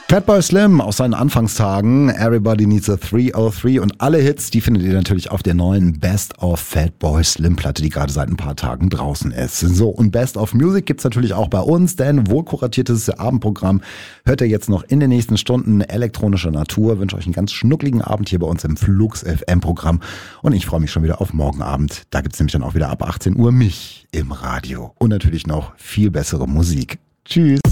Fatboy Slim aus seinen Anfangstagen, Everybody Needs a 303 und alle Hits, die findet ihr natürlich auf der neuen Best of Fatboy Slim Platte, die gerade seit ein paar Tagen draußen ist. So, und Best of Music gibt's natürlich auch bei uns, denn wohlkuratiertes Abendprogramm hört ihr jetzt noch in den nächsten Stunden elektronischer Natur. Ich wünsche euch einen ganz schnuckligen Abend hier bei uns im Flux FM Programm und ich freue mich schon wieder auf morgen Abend. Da gibt's nämlich dann auch wieder ab 18 Uhr mich im Radio und natürlich noch viel bessere Musik. Tschüss.